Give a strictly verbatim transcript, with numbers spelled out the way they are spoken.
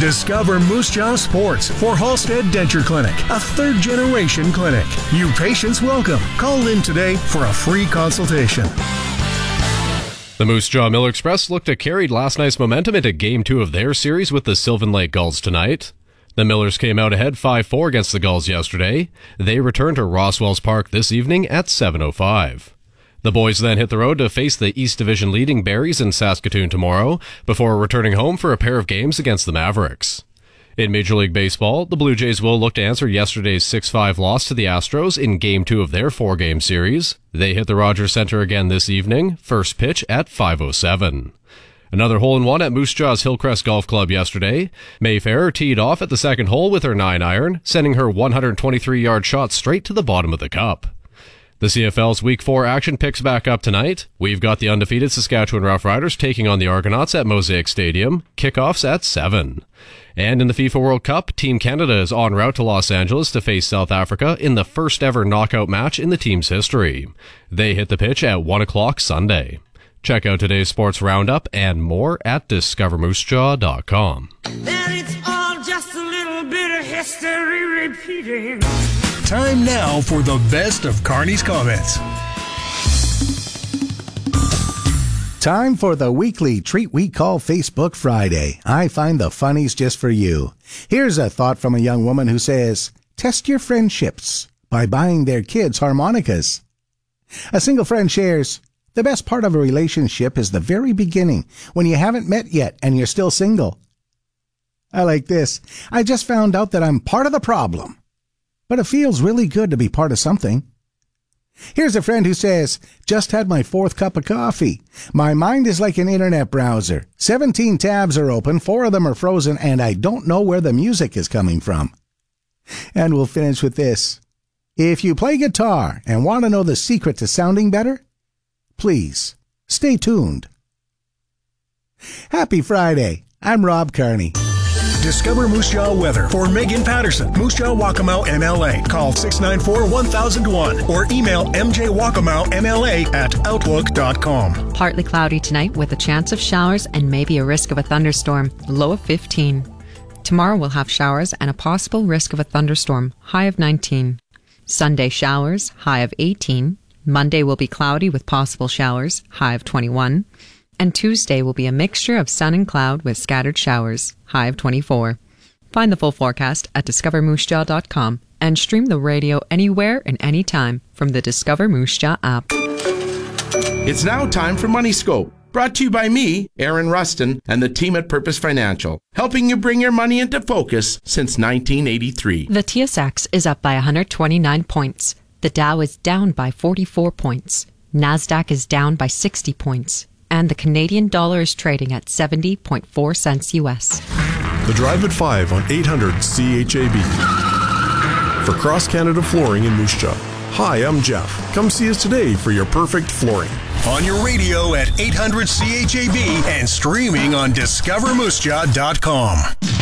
Discover Moose Jaw Sports for Halstead Denture Clinic, a third-generation clinic. You patients welcome. Call in today for a free consultation. The Moose Jaw Miller Express looked to carry last night's momentum into Game two of their series with the Sylvan Lake Gulls tonight. The Millers came out ahead five four against the Gulls yesterday. They return to Roswells Park this evening at seven oh five. The boys then hit the road to face the East Division leading Berries in Saskatoon tomorrow, before returning home for a pair of games against the Mavericks. In Major League Baseball, the Blue Jays will look to answer yesterday's six five loss to the Astros in Game two of their four-game series. They hit the Rogers Center again this evening, first pitch at five oh seven. Another hole-in-one at Moose Jaw's Hillcrest Golf Club yesterday. Mayfair teed off at the second hole with her nine-iron, sending her one hundred twenty-three yard shot straight to the bottom of the cup. The C F L's Week four action picks back up tonight. We've got the undefeated Saskatchewan Roughriders taking on the Argonauts at Mosaic Stadium. Kickoffs at seven. And in the FIFA World Cup, Team Canada is en route to Los Angeles to face South Africa in the first ever knockout match in the team's history. They hit the pitch at one o'clock Sunday. Check out today's sports roundup and more at discover moose jaw dot com. Then it's all just a little bit of history repeating. Time now for the best of Carney's comments. Time for the weekly treat we call Facebook Friday. I find the funnies just for you. Here's a thought from a young woman who says, test your friendships by buying their kids harmonicas. A single friend shares, the best part of a relationship is the very beginning, when you haven't met yet and you're still single. I like this. I just found out that I'm part of the problem, but it feels really good to be part of something. Here's a friend who says, just had my fourth cup of coffee. My mind is like an internet browser. seventeen tabs are open, four of them are frozen, and I don't know where the music is coming from. And we'll finish with this. If you play guitar and want to know the secret to sounding better, please stay tuned. Happy Friday. I'm Rob Carney. Discover Moose Jaw weather for Megan Patterson, Moose Jaw Waccamaw M L A. Call six nine four, one thousand one or email m j waccamaw m l a at outlook dot com. Partly cloudy tonight with a chance of showers and maybe a risk of a thunderstorm, low of fifteen. Tomorrow we'll have showers and a possible risk of a thunderstorm, high of nineteen. Sunday showers, high of eighteen. Monday will be cloudy with possible showers, high of twenty-one. And Tuesday will be a mixture of sun and cloud with scattered showers, high of twenty-four. Find the full forecast at discover moose jaw dot com and stream the radio anywhere and anytime from the Discover Moose Jaw app. It's now time for Money Scope, brought to you by me, Aaron Rustin, and the team at Purpose Financial, helping you bring your money into focus since nineteen eighty-three. The T S X is up by one hundred twenty-nine points. The Dow is down by forty-four points. NASDAQ is down by sixty points. And the Canadian dollar is trading at seventy point four cents U S. The Drive at five on eight hundred C H A B. For Cross Canada Flooring in Moose Jaw. Hi, I'm Jeff. Come see us today for your perfect flooring. On your radio at eight hundred C H A B and streaming on discover moose jaw dot com.